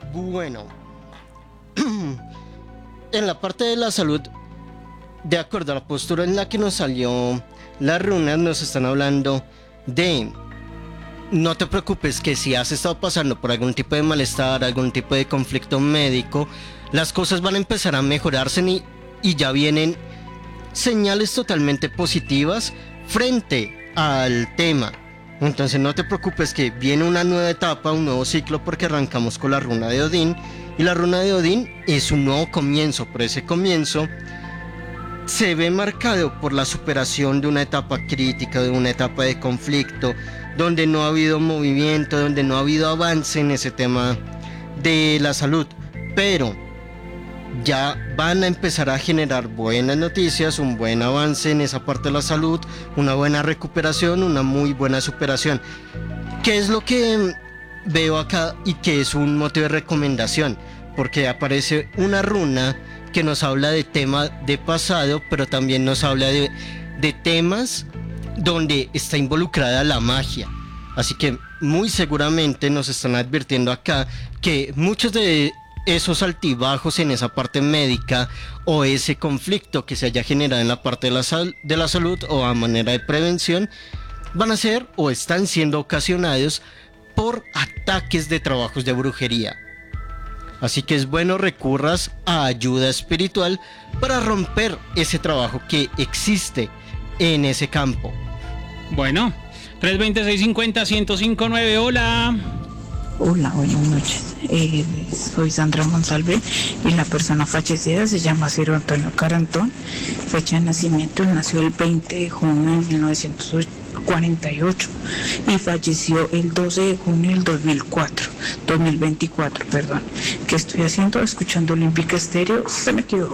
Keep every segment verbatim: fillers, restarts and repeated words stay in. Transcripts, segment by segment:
Bueno, en la parte de la salud, de acuerdo a la postura en la que nos salió las runas, nos están hablando de no te preocupes, que si has estado pasando por algún tipo de malestar, algún tipo de conflicto médico, las cosas van a empezar a mejorarse y, y ya vienen señales totalmente positivas frente al tema. Entonces no te preocupes, que viene una nueva etapa, un nuevo ciclo, porque arrancamos con la runa de Odín, y la runa de Odín es un nuevo comienzo, pero ese comienzo se ve marcado por la superación de una etapa crítica, de una etapa de conflicto, donde no ha habido movimiento, donde no ha habido avance en ese tema de la salud, pero ya van a empezar a generar buenas noticias, un buen avance en esa parte de la salud, una buena recuperación, una muy buena superación. ¿Qué es lo que veo acá y que es un motivo de recomendación? Porque aparece una runa que nos habla de tema de pasado, pero también nos habla de, de temas donde está involucrada la magia. Así que muy seguramente nos están advirtiendo acá que muchos de esos altibajos en esa parte médica, o ese conflicto que se haya generado en la parte de la, sal- de la salud o a manera de prevención, van a ser o están siendo ocasionados por ataques de trabajos de brujería. Así que es bueno recurras a ayuda espiritual para romper ese trabajo que existe en ese campo. Bueno, tres veinte, seiscientos cincuenta, ciento cinco punto nueve, hola. Hola, buenas noches. Eh, soy Sandra Monsalve y la persona fallecida se llama Ciro Antonio Carantón. Fecha de nacimiento, él nació el veinte de junio de mil novecientos cuarenta y ocho y falleció el doce de junio del dos mil cuatro, dos mil veinticuatro, perdón. ¿Qué estoy haciendo? Escuchando Olímpica Estéreo. Se me quedó.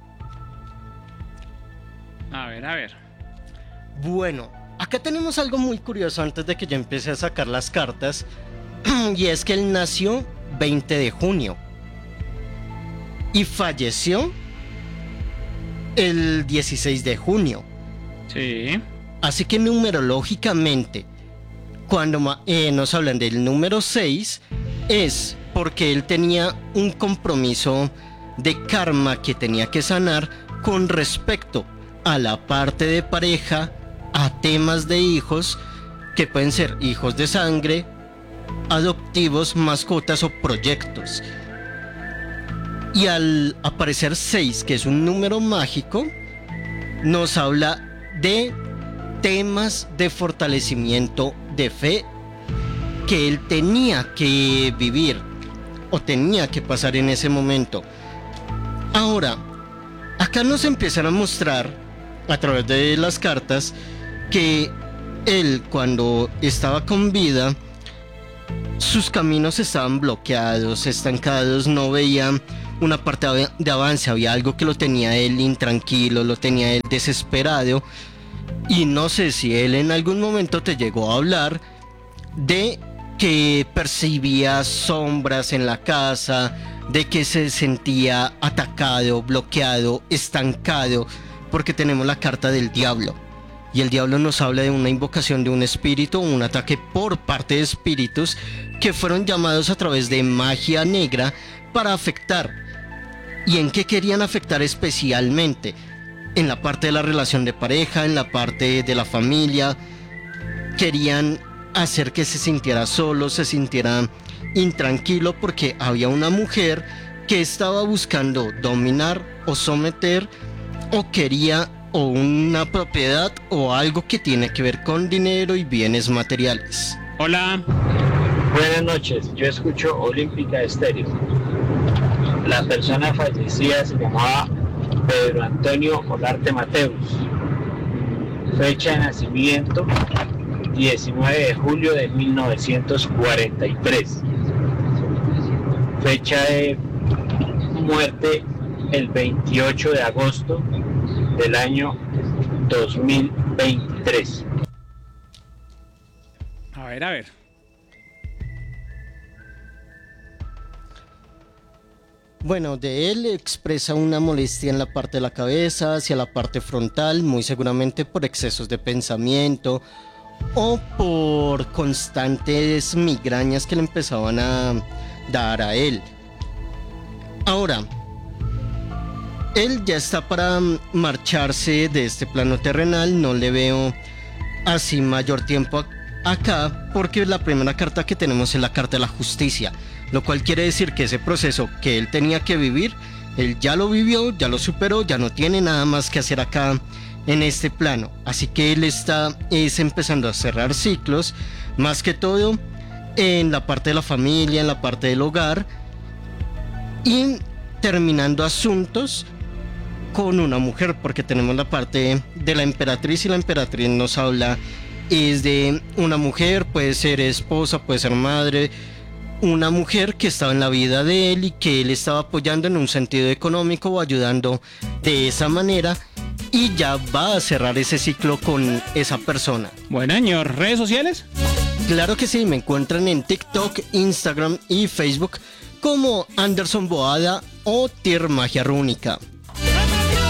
A ver, a ver. Bueno, acá tenemos algo muy curioso antes de que yo empiece a sacar las cartas. Y es que él nació veinte de junio y falleció el dieciséis de junio. Sí. Así que numerológicamente, cuando eh, nos hablan del número seis, es porque él tenía un compromiso de karma que tenía que sanar con respecto a la parte de pareja, a temas de hijos, que pueden ser hijos de sangre, adoptivos, mascotas o proyectos. Y al aparecer seis, que es un número mágico, nos habla de temas de fortalecimiento de fe que él tenía que vivir o tenía que pasar en ese momento. Ahora, acá nos empiezan a mostrar a través de las cartas que él, cuando estaba con vida, sus caminos estaban bloqueados, estancados, no veía una parte de avance, había algo que lo tenía él intranquilo, lo tenía él desesperado. Y no sé si él en algún momento te llegó a hablar de que percibía sombras en la casa, de que se sentía atacado, bloqueado, estancado, porque tenemos la carta del diablo. Y el diablo nos habla de una invocación de un espíritu, un ataque por parte de espíritus que fueron llamados a través de magia negra para afectar. ¿Y en qué querían afectar especialmente? En la parte de la relación de pareja, en la parte de la familia. Querían hacer que se sintiera solo, se sintiera intranquilo, porque había una mujer que estaba buscando dominar o someter, o quería o una propiedad o algo que tiene que ver con dinero y bienes materiales. Hola. Buenas noches, yo escucho Olímpica Estéreo. La persona fallecida se llamaba Pedro Antonio Olarte Mateus. Fecha de nacimiento diecinueve de julio de mil novecientos cuarenta y tres. Fecha de muerte el veintiocho de agosto del año dos mil veintitrés. A ver, a ver. Bueno, de él expresa una molestia en la parte de la cabeza, hacia la parte frontal, muy seguramente por excesos de pensamiento o por constantes migrañas que le empezaban a dar a él. Ahora, él ya está para marcharse de este plano terrenal, no le veo así mayor tiempo acá, porque la primera carta que tenemos es la carta de la justicia, lo cual quiere decir que ese proceso que él tenía que vivir, él ya lo vivió, ya lo superó, ya no tiene nada más que hacer acá en este plano, así que él está es empezando a cerrar ciclos, más que todo en la parte de la familia, en la parte del hogar, y terminando asuntos con una mujer, porque tenemos la parte de la emperatriz, y la emperatriz nos habla es de una mujer, puede ser esposa, puede ser madre, una mujer que estaba en la vida de él y que él estaba apoyando en un sentido económico o ayudando de esa manera, y ya va a cerrar ese ciclo con esa persona. Buen año. ¿Redes sociales? Claro que sí, me encuentran en TikTok, Instagram y Facebook como Anderson Boada o Tier Magia Rúnica.